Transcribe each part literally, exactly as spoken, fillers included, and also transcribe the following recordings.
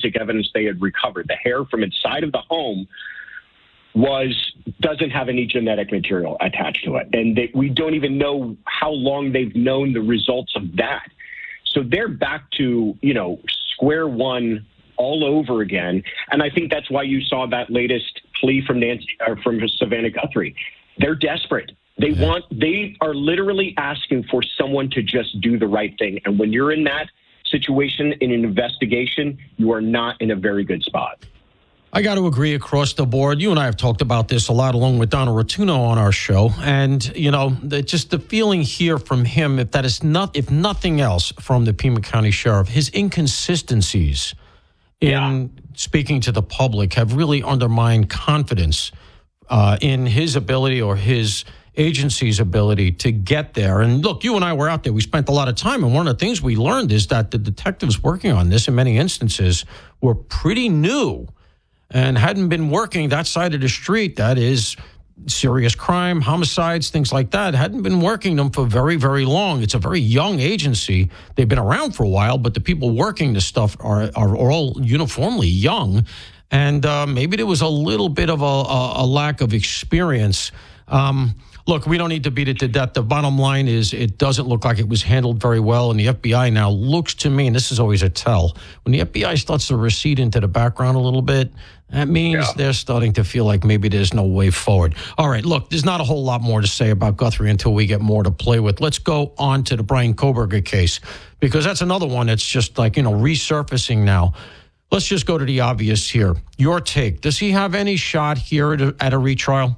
forensic evidence they had recovered, the hair from inside of the home, was doesn't have any genetic material attached to it. And they, we don't even know how long they've known the results of that. So they're back to, you know, square one all over again. And I think that's why you saw that latest plea from Nancy or from Savannah Guthrie. They're desperate. They yeah. want, they are literally asking for someone to just do the right thing. And when you're in that situation in an investigation, you are not in a very good spot. I got to agree across the board. You and I have talked about this a lot along with Donna Rotuno on our show. And, you know, the, just the feeling here from him, if that is not, if nothing else from the Pima County Sheriff, his inconsistencies in yeah. speaking to the public have really undermined confidence uh, in his ability or his agency's ability to get there. And look, you and I were out there. We spent a lot of time. And one of the things we learned is that the detectives working on this in many instances were pretty new and hadn't been working that side of the street, that is serious crime, homicides, things like that, hadn't been working them for very, very long. It's a very young agency. They've been around for a while, but the people working this stuff are, are all uniformly young. And uh, maybe there was a little bit of a, a, a lack of experience. Um, Look, we don't need to beat it to death. The bottom line is it doesn't look like it was handled very well, and the F B I now looks to me, and this is always a tell, when the F B I starts to recede into the background a little bit, that means yeah. they're starting to feel like maybe there's no way forward. All right, look, there's not a whole lot more to say about Guthrie until we get more to play with. Let's go on to the Bryan Kohberger case, because that's another one that's just like, you know, resurfacing now. Let's just go to the obvious here. Your take. Does he have any shot here at a, at a retrial?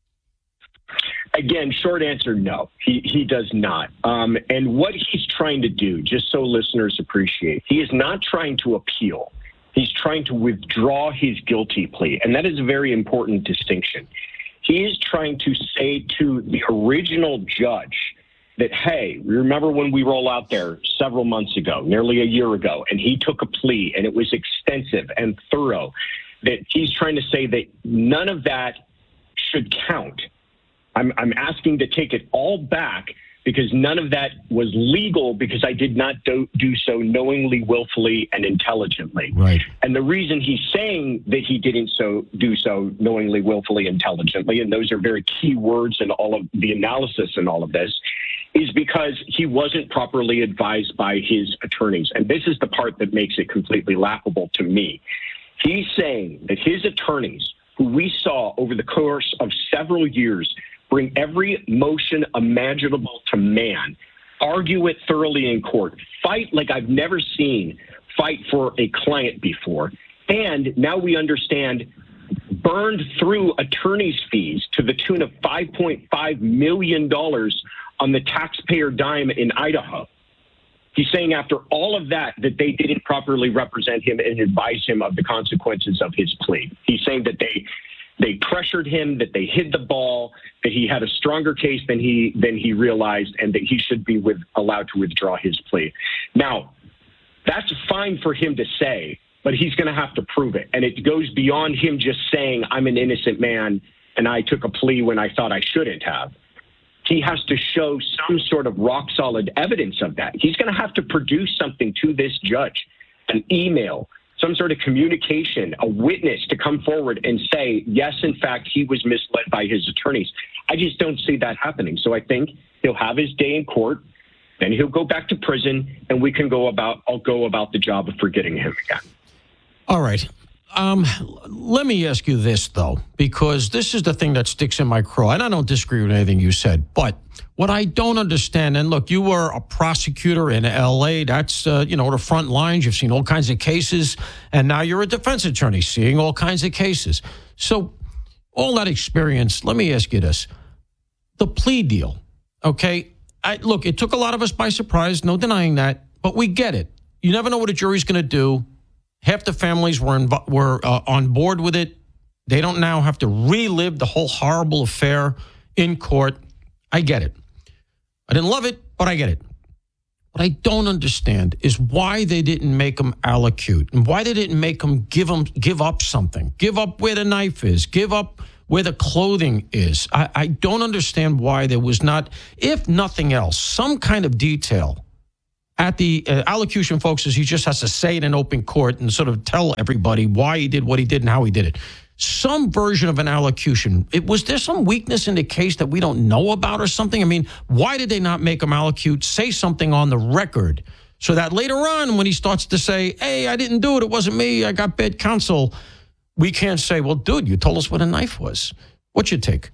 Again, short answer, no, he, he does not. Um, and what he's trying to do, just so listeners appreciate, he is not trying to appeal. He's trying to withdraw his guilty plea. And that is a very important distinction. He is trying to say to the original judge that, hey, remember when we rolled out there several months ago, nearly a year ago, and he took a plea and it was extensive and thorough, that he's trying to say that none of that should count. I'm, I'm asking to take it all back because none of that was legal because I did not do, do so knowingly, willfully, and intelligently. Right. And the reason he's saying that he didn't so do so knowingly, willfully, intelligently, and those are very key words in all of the analysis in all of this, is because he wasn't properly advised by his attorneys. And this is the part that makes it completely laughable to me. He's saying that his attorneys, who we saw over the course of several years, bring every motion imaginable to man, argue it thoroughly in court, fight like I've never seen, fight for a client before. And now we understand burned through attorney's fees to the tune of five point five million dollars on the taxpayer dime in Idaho. He's saying after all of that, that they didn't properly represent him and advise him of the consequences of his plea. He's saying that they They pressured him, that they hid the ball, that he had a stronger case than he than he realized, and that he should be with, allowed to withdraw his plea. Now, that's fine for him to say, but he's going to have to prove it. And it goes beyond him just saying, I'm an innocent man, and I took a plea when I thought I shouldn't have. He has to show some sort of rock-solid evidence of that. He's going to have to produce something to this judge, an email, some sort of communication, a witness to come forward and say, yes, in fact, he was misled by his attorneys. I just don't see that happening. So I think he'll have his day in court, then he'll go back to prison, and we can go about, I'll go about the job of forgetting him again. All right. Um, let me ask you this, though, because this is the thing that sticks in my craw, and I don't disagree with anything you said, but what I don't understand, and look, you were a prosecutor in L A, that's, uh, you know, the front lines, you've seen all kinds of cases, and now you're a defense attorney seeing all kinds of cases. So all that experience, let me ask you this. The plea deal, okay, I, look, it took a lot of us by surprise, no denying that, but we get it. You never know what a jury's going to do. Half the families were inv- were uh, on board with it. They don't now have to relive the whole horrible affair in court. I get it. I didn't love it, but I get it. What I don't understand is why they didn't make them allocute and why they didn't make them give them give up something, give up where the knife is, give up where the clothing is. I, I don't understand why there was not, if nothing else, some kind of detail at the uh, allocution, folks, is he just has to say it in open court and sort of tell everybody why he did what he did and how he did it. Some version of an allocution. It, was there some weakness in the case that we don't know about or something? I mean, why did they not make him allocute, say something on the record so that later on when he starts to say, hey, I didn't do it, it wasn't me, I got bad counsel, we can't say, well, dude, you told us what a knife was. What's your take?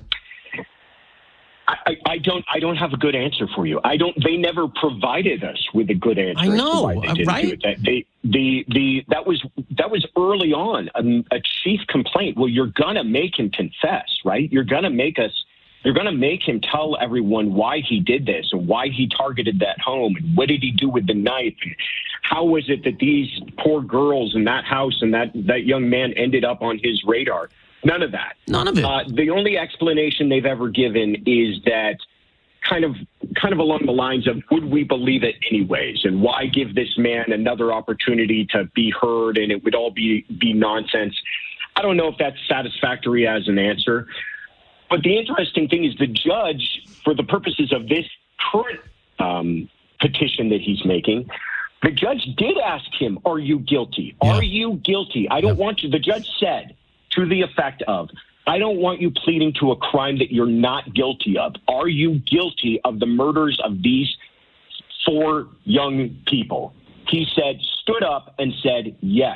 I, I don't. I don't have a good answer for you. I don't. They never provided us with a good answer. I know, as to why they didn't right? do it. That, they, the the that was that was early on a, a chief complaint. Well, you're gonna make him confess, right? You're gonna make us. You're gonna make him tell everyone why he did this and why he targeted that home and what did he do with the knife and how was it that these poor girls in that house and that that young man ended up on his radar. None of that. None of it. Uh, the only explanation they've ever given is that kind of kind of along the lines of, would we believe it anyways? And why give this man another opportunity to be heard and it would all be, be nonsense? I don't know if that's satisfactory as an answer. But the interesting thing is the judge, for the purposes of this current um, petition that he's making, the judge did ask him, are you guilty? Yeah. Are you guilty? I don't yeah. want you. The judge said, to the effect of, I don't want you pleading to a crime that you're not guilty of. Are you guilty of the murders of these four young people? He said, stood up and said, yes.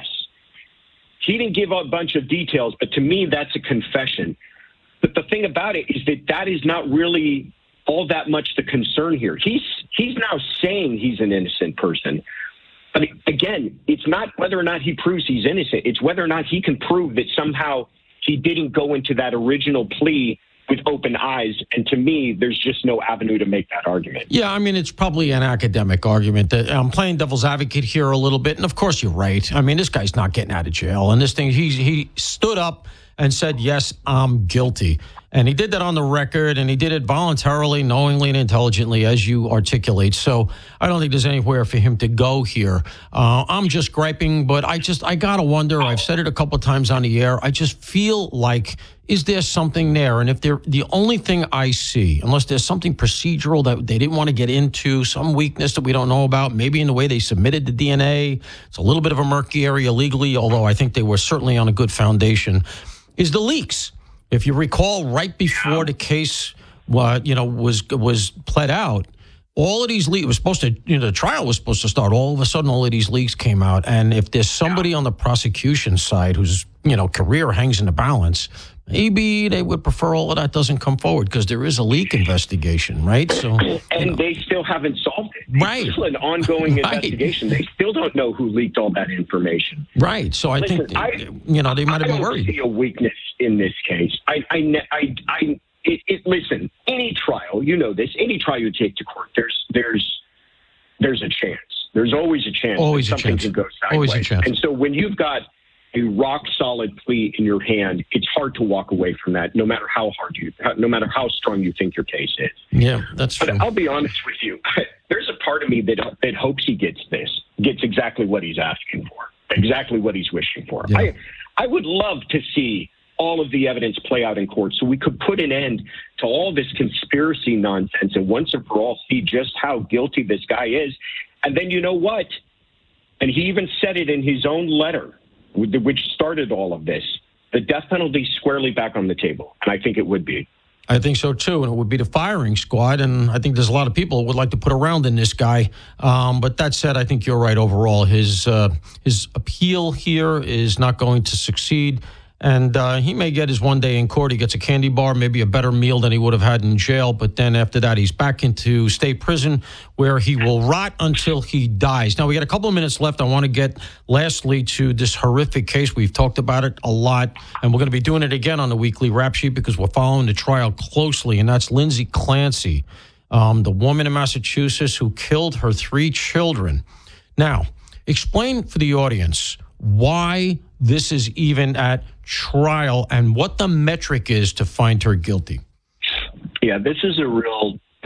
He didn't give a bunch of details, but to me, that's a confession. But the thing about it is that that is not really all that much the concern here. He's, he's now saying he's an innocent person. But again, it's not whether or not he proves he's innocent. It's whether or not he can prove that somehow he didn't go into that original plea with open eyes. And to me, there's just no avenue to make that argument. Yeah, I mean, it's probably an academic argument. That I'm playing devil's advocate here a little bit. And of course, you're right. I mean, this guy's not getting out of jail. And this thing, he, he stood up and said, yes, I'm guilty. And he did that on the record, and he did it voluntarily, knowingly, and intelligently, as you articulate. So I don't think there's anywhere for him to go here. Uh, I'm just griping, but I just, I got to wonder, I've said it a couple of times on the air, I just feel like, is there something there? And if they're, the only thing I see, unless there's something procedural that they didn't want to get into, some weakness that we don't know about, maybe in the way they submitted the D N A, it's a little bit of a murky area legally, although I think they were certainly on a good foundation, is the leaks. If you recall, right before the case, uh, you know, was was pled out, all of these leaks was supposed to, you know, the trial was supposed to start. All of a sudden, all of these leaks came out, and if there's somebody on the prosecution side whose, you know, career hangs in the balance, maybe they would prefer all of that doesn't come forward because there is a leak investigation, right? So, and know. they still haven't solved it. Right. It's still an ongoing right. investigation. They still don't know who leaked all that information. Right. So I Listen, think, I, you know, they might have I been worried. I don't see a weakness in this case. I, I, I, I it, it, listen, any trial, you know this, any trial you take to court, there's, there's, there's a chance. There's always a chance. Always a something chance. Can go sideways. Always a chance. And so when you've got a rock solid plea in your hand, it's hard to walk away from that, no matter how hard you, no matter how strong you think your case is. Yeah, that's but true. I'll be honest with you. There's a part of me that that hopes he gets this, gets exactly what he's asking for, exactly what he's wishing for. Yeah. I, I would love to see all of the evidence play out in court so we could put an end to all this conspiracy nonsense and once and for all see just how guilty this guy is. And then you know what? And he even said it in his own letter, which started all of this, the death penalty squarely back on the table. And I think it would be. I think so, too. And it would be the firing squad. And I think there's a lot of people who would like to put a round in this guy. Um, but that said, I think you're right overall. His, uh, his appeal here is not going to succeed. And uh, he may get his one day in court. He gets a candy bar, maybe a better meal than he would have had in jail. But then after that, he's back into state prison where he will rot until he dies. Now, we got a couple of minutes left. I want to get lastly to this horrific case. We've talked about it a lot, and we're going to be doing it again on the weekly rap sheet because we're following the trial closely. And that's Lindsay Clancy, um, the woman in Massachusetts who killed her three children. Now, explain for the audience why this is even at trial and what the metric is to find her guilty. Yeah, this is a real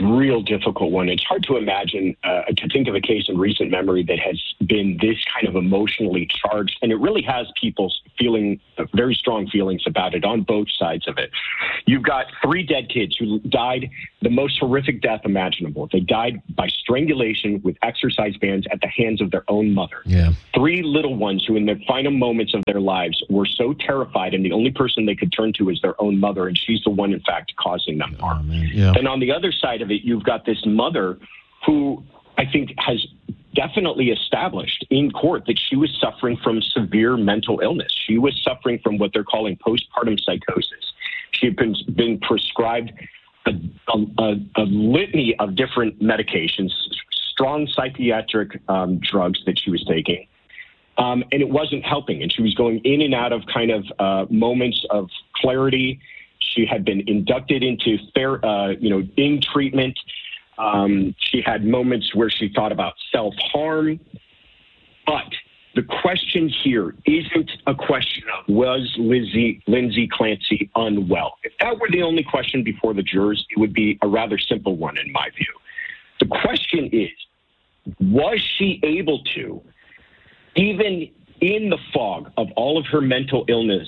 real difficult one. It's hard to imagine, uh, to think of a case in recent memory that has been this kind of emotionally charged. And it really has people feeling very strong feelings about it on both sides of it. You've got three dead kids who died the most horrific death imaginable. They died by strangulation with exercise bands at the hands of their own mother. Yeah. Three little ones who in the final moments of their lives were so terrified, and the only person they could turn to is their own mother, and she's the one, in fact, causing them harm. Oh, yeah. And on the other side of it, you've got this mother who I think has definitely established in court that she was suffering from severe mental illness. She was suffering from what they're calling postpartum psychosis. She had been, been prescribed a, a, a litany of different medications, strong psychiatric um, drugs that she was taking, um, and it wasn't helping. And she was going in and out of kind of uh, moments of clarity. She had been inducted into fair, uh, you know, in treatment. Um, she had moments where she thought about self-harm. But the question here isn't a question of was Lizzie, Lindsay Clancy unwell? If that were the only question before the jurors, it would be a rather simple one in my view. The question is, was she able to, even in the fog of all of her mental illness,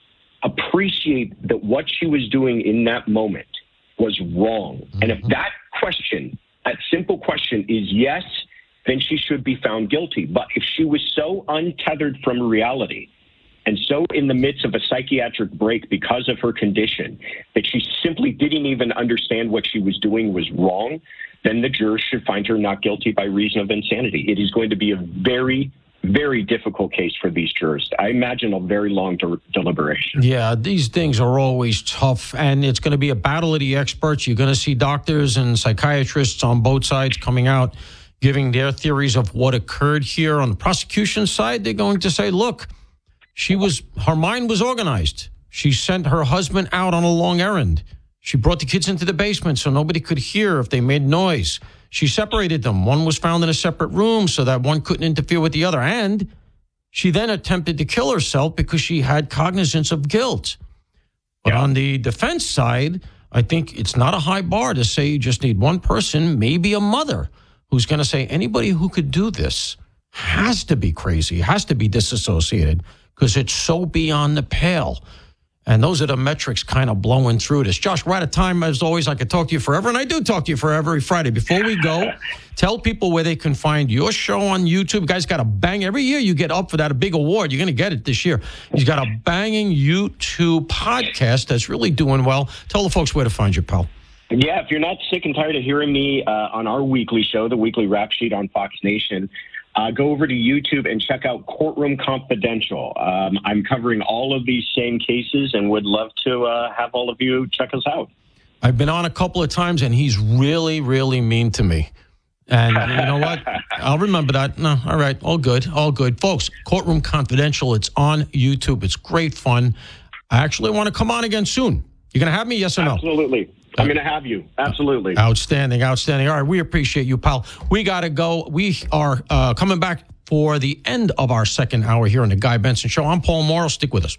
appreciate that what she was doing in that moment was wrong? Mm-hmm. And if that question, that simple question is yes, then she should be found guilty. But if she was so untethered from reality and so in the midst of a psychiatric break because of her condition that she simply didn't even understand what she was doing was wrong, then the jurors should find her not guilty by reason of insanity. It is going to be a very very difficult case for these jurors. I imagine a very long de- deliberation. Yeah, these things are always tough, and it's going to be a battle of the experts. You're going to see doctors and psychiatrists on both sides coming out, giving their theories of what occurred here. On the prosecution side, they're going to say, look, she was, her mind was organized. She sent her husband out on a long errand. She brought the kids into the basement so nobody could hear if they made noise. She separated them. One was found in a separate room so that one couldn't interfere with the other. And she then attempted to kill herself because she had cognizance of guilt. But yeah. On the defense side, I think it's not a high bar to say you just need one person, maybe a mother, who's going to say anybody who could do this has to be crazy, has to be disassociated because it's so beyond the pale. And those are the metrics kind of blowing through this. Josh, we're out of time. As always, I could talk to you forever, and I do talk to you forever every Friday. Before we go, tell people where they can find your show on YouTube. You guys got a bang. Every year you get up for that, a big award. You're going to get it this year. He's got a banging YouTube podcast that's really doing well. Tell the folks where to find you, pal. Yeah, if you're not sick and tired of hearing me uh, on our weekly show, the Weekly Rap Sheet on Fox Nation, Uh, go over to YouTube and check out Courtroom Confidential. Um, I'm covering all of these same cases and would love to uh, have all of you check us out. I've been on a couple of times, and he's really, really mean to me. And you know what? I'll remember that. No, all right. All good. All good. Folks, Courtroom Confidential, it's on YouTube. It's great fun. I actually want to come on again soon. You're going to have me, yes or no? Absolutely. I'm going to have you. Absolutely. Outstanding, outstanding. All right, we appreciate you, pal. We got to go. We are uh, coming back for the end of our second hour here on the Guy Benson Show. I'm Paul Morrell. Stick with us.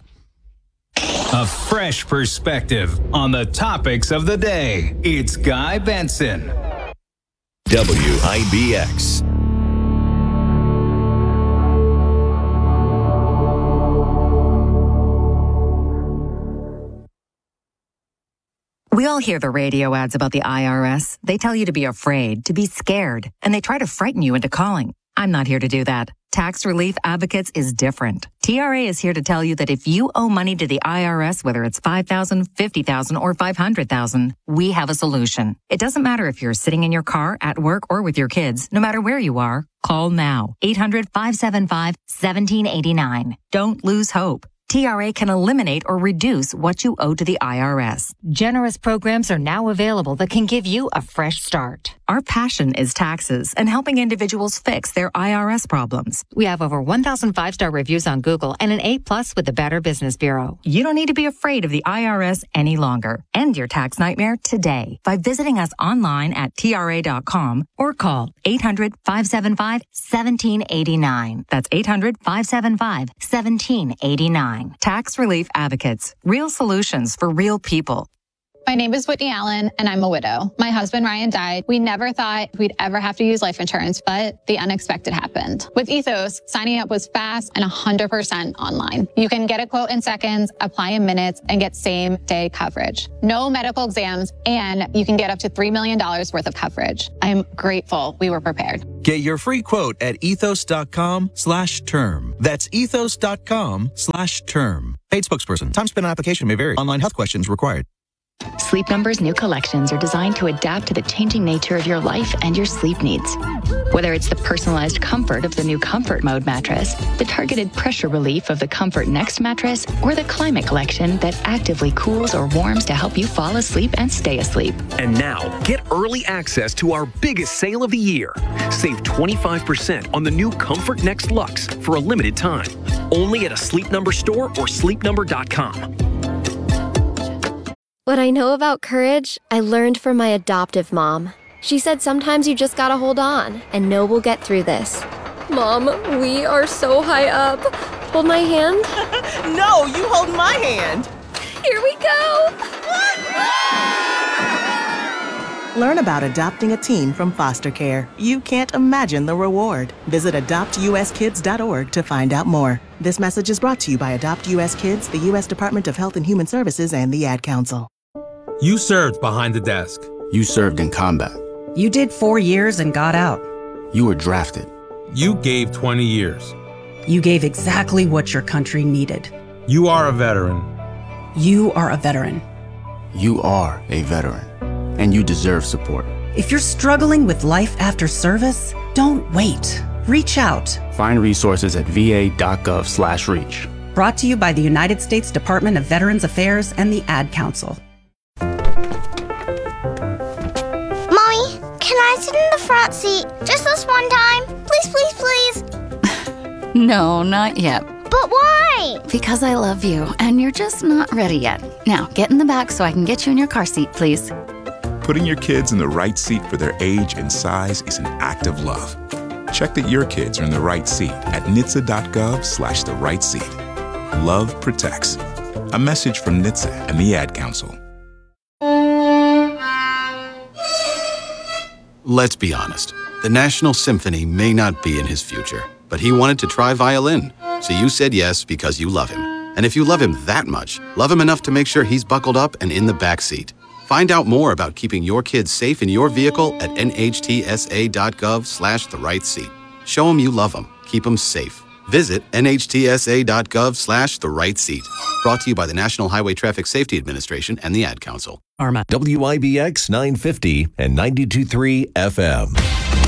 A fresh perspective on the topics of the day. It's Guy Benson. W I B X. We all hear the radio ads about the I R S. They tell you to be afraid, to be scared, and they try to frighten you into calling. I'm not here to do that. Tax Relief Advocates is different. T R A is here to tell you that if you owe money to the I R S, whether it's five thousand dollars, fifty thousand dollars, or five hundred thousand dollars, we have a solution. It doesn't matter if you're sitting in your car, at work, or with your kids. No matter where you are, call now. eight hundred, five seven five, one seven eight nine. Don't lose hope. T R A can eliminate or reduce what you owe to the I R S. Generous programs are now available that can give you a fresh start. Our passion is taxes and helping individuals fix their I R S problems. We have over one thousand five-star reviews on Google and an A plus with the Better Business Bureau. You don't need to be afraid of the I R S any longer. End your tax nightmare today by visiting us online at T R A dot com or call eight hundred, five seven five, one seven eight nine. That's eight hundred, five seven five, one seven eight nine. Tax Relief Advocates. Real solutions for real people. My name is Whitney Allen, and I'm a widow. My husband, Ryan, died. We never thought we'd ever have to use life insurance, but the unexpected happened. With Ethos, signing up was fast and one hundred percent online. You can get a quote in seconds, apply in minutes, and get same-day coverage. No medical exams, and you can get up to three million dollars worth of coverage. I'm grateful we were prepared. Get your free quote at ethos.com slash term. That's ethos.com slash term. Paid spokesperson. Time spent on application may vary. Online health questions required. Sleep Number's new collections are designed to adapt to the changing nature of your life and your sleep needs. Whether it's the personalized comfort of the new Comfort Mode mattress, the targeted pressure relief of the Comfort Next mattress, or the Climate Collection that actively cools or warms to help you fall asleep and stay asleep. And now, get early access to our biggest sale of the year. Save twenty-five percent on the new Comfort Next Luxe for a limited time. Only at a Sleep Number store or sleep number dot com. What I know about courage, I learned from my adoptive mom. She said sometimes you just gotta hold on and know we'll get through this. Mom, we are so high up. Hold my hand. No, you hold my hand. Here we go. Learn about adopting a teen from foster care. You can't imagine the reward. Visit adopt u s kids dot org to find out more. This message is brought to you by Adopt U S Kids, the U S Department of Health and Human Services, and the Ad Council. You served behind the desk. You served in combat. You did four years and got out. You were drafted. You gave twenty years. You gave exactly what your country needed. You are a veteran. You are a veteran. You are a veteran. And you deserve support. If you're struggling with life after service, don't wait. Reach out. Find resources at va.gov slash reach. Brought to you by the United States Department of Veterans Affairs and the Ad Council. Mommy, can I sit in the front seat just this one time? Please, please, please. No, not yet. But why? Because I love you, and you're just not ready yet. Now, get in the back so I can get you in your car seat, please. Putting your kids in the right seat for their age and size is an act of love. Check that your kids are in the right seat at N H T S A dot gov slash the right seat. Love protects. A message from N H T S A and the Ad Council. Let's be honest. The National Symphony may not be in his future, but he wanted to try violin. So you said yes because you love him. And if you love him that much, love him enough to make sure he's buckled up and in the back seat. Find out more about keeping your kids safe in your vehicle at N H T S A dot gov slash the right seat. Show them you love them. Keep them safe. Visit N H T S A dot gov slash the right seat. Brought to you by the National Highway Traffic Safety Administration and the Ad Council. W I B X nine fifty and ninety-two point three F M.